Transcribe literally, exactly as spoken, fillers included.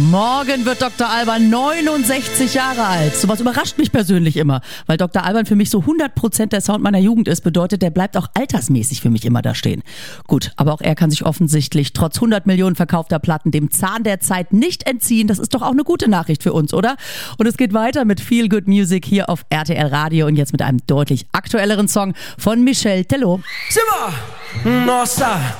Morgen wird Doktor Alban neunundsechzig Jahre alt. Sowas überrascht mich persönlich immer, weil Doktor Alban für mich so hundert Prozent der Sound meiner Jugend ist, bedeutet, der bleibt auch altersmäßig für mich immer da stehen. Gut, aber auch er kann sich offensichtlich trotz hundert Millionen verkaufter Platten dem Zahn der Zeit nicht entziehen. Das ist doch auch eine gute Nachricht für uns, oder? Und es geht weiter mit Feel Good Music hier auf R T L Radio und jetzt mit einem deutlich aktuelleren Song von Michel Tello. Simba! Nossa!